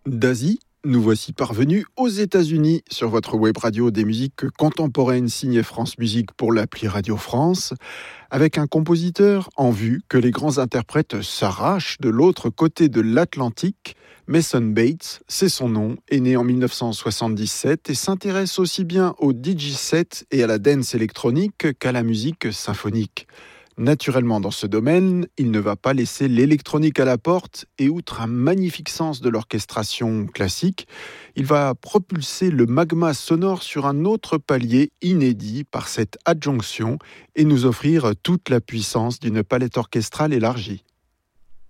D'Asie, nous voici parvenus aux États-Unis sur votre web radio des musiques contemporaines signées France Musique pour l'appli Radio France, avec un compositeur en vue que les grands interprètes s'arrachent de l'autre côté de l'Atlantique. Mason Bates, c'est son nom, est né en 1977 et s'intéresse aussi bien au DJ-set et à la dance électronique qu'à la musique symphonique. Naturellement, dans ce domaine, il ne va pas laisser l'électronique à la porte et outre un magnifique sens de l'orchestration classique, il va propulser le magma sonore sur un autre palier inédit par cette adjonction et nous offrir toute la puissance d'une palette orchestrale élargie.